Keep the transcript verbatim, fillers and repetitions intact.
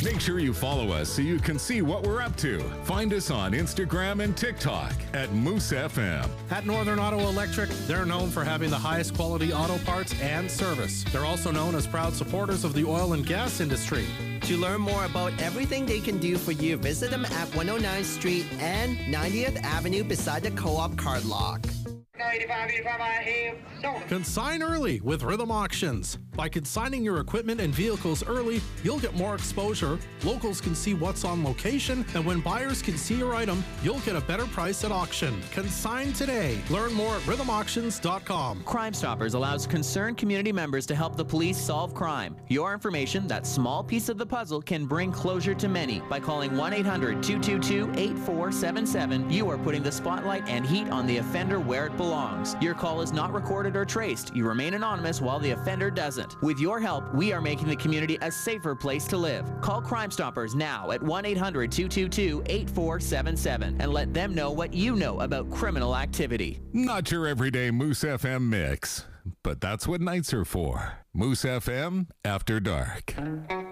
Make sure you follow us so you can see what we're up to. Find us on Instagram and TikTok at Moose F M. At Northern Auto Electric, they're known for having the highest quality auto parts and service. They're also known as proud supporters of the oil and gas industry. To learn more about everything they can do for you, visit them at one oh ninth Street and ninetieth Avenue beside the Co-op Card Lock. Consign early with Rhythm Auctions. By consigning your equipment and vehicles early, you'll get more exposure, locals can see what's on location, and when buyers can see your item, you'll get a better price at auction. Consign today. Learn more at rhythm auctions dot com. Crime Stoppers allows concerned community members to help the police solve crime. Your information, that small piece of the puzzle, can bring closure to many. By calling one eight hundred two two two eight four seven seven, you are putting the spotlight and heat on the offender where it belongs. Your call is not recorded or traced. You remain anonymous while the offender doesn't. With your help, we are making the community a safer place to live. Call Crime Stoppers now at one eight hundred two two two eight four seven seven and let them know what you know about criminal activity. Not your everyday Moose F M mix, but that's what nights are for. Moose F M After Dark.